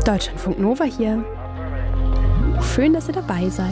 Deutschlandfunk Nova hier. Schön, dass ihr dabei seid.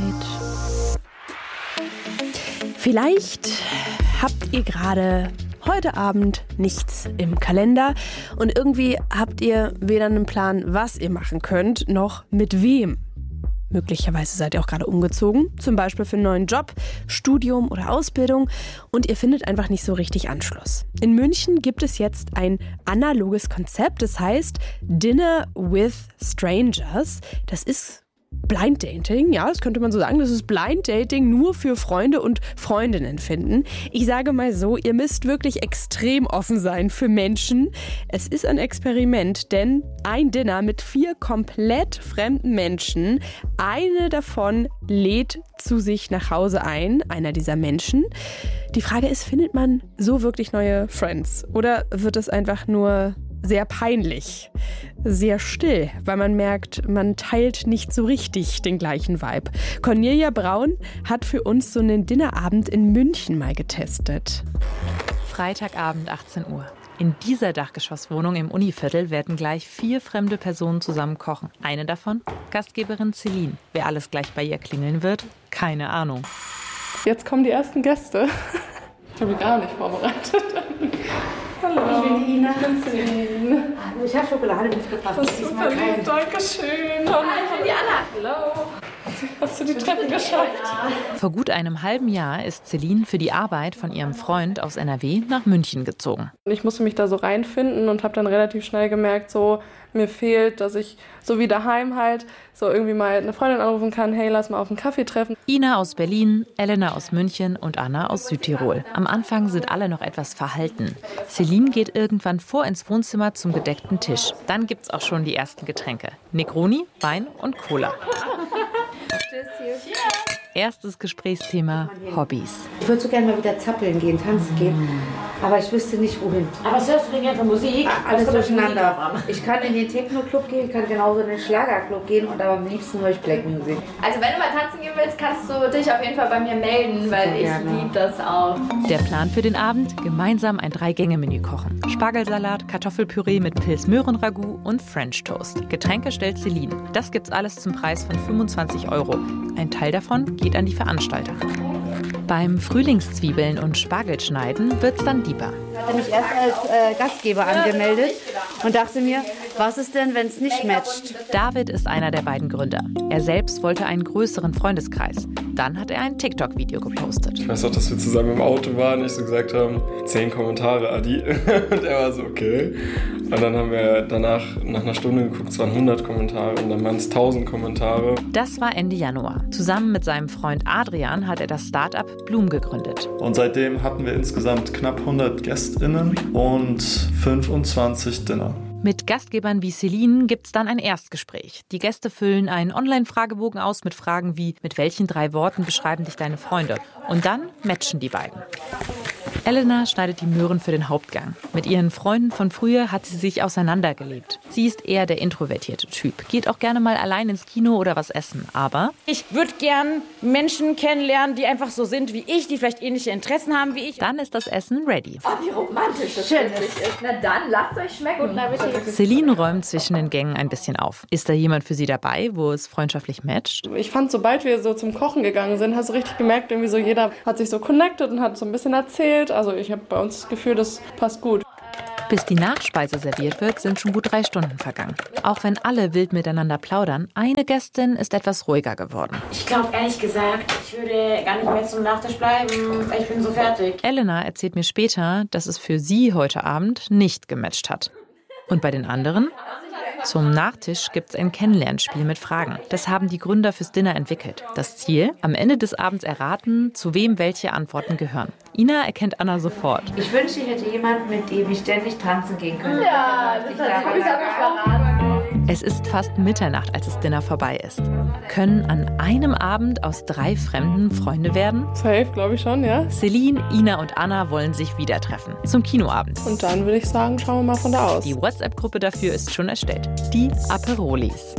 Vielleicht habt ihr gerade heute Abend nichts im Kalender und irgendwie habt ihr weder einen Plan, was ihr machen könnt, noch mit wem. Möglicherweise seid ihr auch gerade umgezogen, zum Beispiel für einen neuen Job, Studium oder Ausbildung und ihr findet einfach nicht so richtig Anschluss. In München gibt es jetzt ein analoges Konzept, das heißt Dinner with Strangers. Das ist Blind Dating, ja, das könnte man so sagen. Das ist Blind Dating nur für Freunde und Freundinnen finden. Ich sage mal so, ihr müsst wirklich extrem offen sein für Menschen. Es ist ein Experiment, denn ein Dinner mit 4 komplett fremden Menschen. Eine davon lädt zu sich nach Hause ein, einer dieser Menschen. Die Frage ist, findet man so wirklich neue Friends? Oder wird es einfach nur sehr peinlich, sehr still, weil man merkt, man teilt nicht so richtig den gleichen Vibe. Cornelia Braun hat für uns so einen Dinnerabend in München mal getestet. Freitagabend 18 Uhr. In dieser Dachgeschosswohnung im Univiertel werden gleich 4 fremde Personen zusammen kochen. Eine davon, Gastgeberin Celine. Wer alles gleich bei ihr klingeln wird, keine Ahnung. Jetzt kommen die ersten Gäste. Ich habe mich gar nicht vorbereitet. Hallo. Ich bin die Ina. Ich bin Celine. Ich habe Schokolade mitgebracht. Das ist super lieb, danke schön. Hallo. Ich bin die Anna. Hallo. Hast du die Treppen geschafft? Vor gut einem halben Jahr ist Celine für die Arbeit von ihrem Freund aus NRW nach München gezogen. Ich musste mich da so reinfinden und habe dann relativ schnell gemerkt, so mir fehlt, dass ich so wie daheim halt so irgendwie mal eine Freundin anrufen kann, hey, lass mal auf einen Kaffee treffen. Ina aus Berlin, Elena aus München und Anna aus Südtirol. Am Anfang sind alle noch etwas verhalten. Celine geht irgendwann vor ins Wohnzimmer zum gedeckten Tisch. Dann gibt's auch schon die ersten Getränke. Negroni, Wein und Cola. Erstes Gesprächsthema, Hobbys. Ich würde so gerne mal wieder zappeln gehen, tanzen gehen, aber ich wüsste nicht wohin. Aber was hörst du denn gerne für Musik? Alles durcheinander. Ich kann in den Techno-Club gehen, kann genauso in den Schlager-Club gehen und aber am liebsten höre ich Black-Musik. Also wenn du mal tanzen gehen willst, kannst du dich auf jeden Fall bei mir melden, weil ich liebe das auch. Der Plan für den Abend, gemeinsam ein 3-Gänge-Menü kochen. Spargelsalat, Kartoffelpüree mit Pils-Möhren-Ragout und French Toast. Getränke stellt Celine. Das gibt's alles zum Preis von 25 €. Ein Teil davon geht an die Veranstalter. Beim Frühlingszwiebeln und Spargelschneiden wird's dann deeper. Ich hatte mich erst als Gastgeber angemeldet und dachte mir, was ist denn, wenn es nicht matcht? David ist einer der beiden Gründer. Er selbst wollte einen größeren Freundeskreis. Dann hat er ein TikTok-Video gepostet. Ich weiß auch, dass wir zusammen im Auto waren, ich so gesagt haben, 10 Kommentare, Adi. Und er war so, okay. Und dann haben wir danach nach einer Stunde geguckt, es waren 100 Kommentare und dann waren es 1000 Kommentare. Das war Ende Januar. Zusammen mit seinem Freund Adrian hat er das Start-up Bloom gegründet. Und seitdem hatten wir insgesamt knapp 100 GästInnen und 25 Dinner. Mit Gastgebern wie Celine gibt's dann ein Erstgespräch. Die Gäste füllen einen Online-Fragebogen aus mit Fragen wie: Mit welchen 3 Worten beschreiben dich deine Freunde? Und dann matchen die beiden. Elena schneidet die Möhren für den Hauptgang. Mit ihren Freunden von früher hat sie sich auseinandergelebt. Sie ist eher der introvertierte Typ, geht auch gerne mal allein ins Kino oder was essen, aber ich würde gern Menschen kennenlernen, die einfach so sind wie ich, die vielleicht ähnliche Interessen haben wie ich. Dann ist das Essen ready. Oh, wie romantisch das ist. Na dann, lasst euch schmecken. Celine räumt zwischen den Gängen ein bisschen auf. Ist da jemand für sie dabei, wo es freundschaftlich matcht? Ich fand, sobald wir so zum Kochen gegangen sind, hast du richtig gemerkt, irgendwie so jeder hat sich so connected und hat so ein bisschen erzählt. Also ich habe bei uns das Gefühl, das passt gut. Bis die Nachspeise serviert wird, sind schon gut 3 Stunden vergangen. Auch wenn alle wild miteinander plaudern, eine Gästin ist etwas ruhiger geworden. Ich glaube, ehrlich gesagt, ich würde gar nicht mehr zum Nachtisch bleiben. Ich bin so fertig. Elena erzählt mir später, dass es für sie heute Abend nicht gematcht hat. Und bei den anderen? Zum Nachtisch gibt's ein Kennenlernspiel mit Fragen. Das haben die Gründer fürs Dinner entwickelt. Das Ziel? Am Ende des Abends erraten, zu wem welche Antworten gehören. Ina erkennt Anna sofort. Ich wünschte, ich hätte jemanden, mit dem ich ständig tanzen gehen könnte. Ja, das habe ich auch verraten. Es ist fast Mitternacht, als das Dinner vorbei ist. Können an einem Abend aus 3 Fremden Freunde werden? Safe, glaube ich schon, ja. Celine, Ina und Anna wollen sich wieder treffen. Zum Kinoabend. Und dann würde ich sagen, schauen wir mal von da aus. Die WhatsApp-Gruppe dafür ist schon erstellt. Die Aperolis.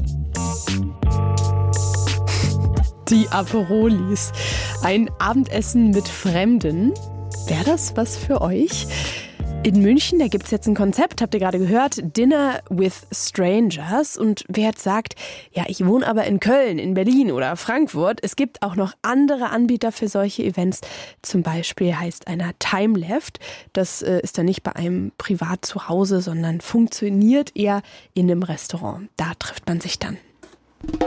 Die Aperolis. Ein Abendessen mit Fremden. Wäre das was für euch? In München, da gibt es jetzt ein Konzept, habt ihr gerade gehört, Dinner with Strangers. Und wer jetzt sagt, ja, ich wohne aber in Köln, in Berlin oder Frankfurt, es gibt auch noch andere Anbieter für solche Events. Zum Beispiel heißt einer Time Left. Das ist dann nicht bei einem privat zu Hause, sondern funktioniert eher in einem Restaurant. Da trifft man sich dann.